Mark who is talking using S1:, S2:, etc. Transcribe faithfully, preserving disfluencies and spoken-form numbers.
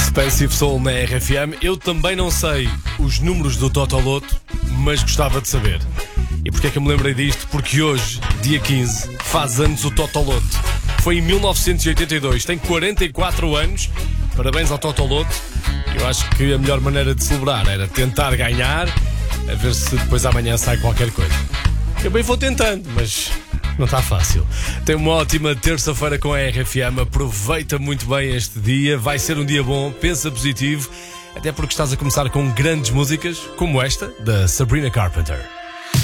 S1: Expensive Soul na R F M. Eu também não sei os números do Totoloto, mas gostava de saber. E porquê é que eu me lembrei disto? Porque hoje, dia quinze, faz anos o Totoloto. Foi em mil novecentos e oitenta e dois, tem quarenta e quatro anos. Parabéns ao Totoloto. Eu acho que a melhor maneira de celebrar era tentar ganhar, a ver se depois amanhã sai qualquer coisa. Eu bem vou tentando, mas não está fácil. Tem uma ótima terça-feira com a R F M. Aproveita muito bem este dia. Vai ser um dia bom, pensa positivo, até porque estás a começar com grandes músicas como esta, da Sabrina Carpenter.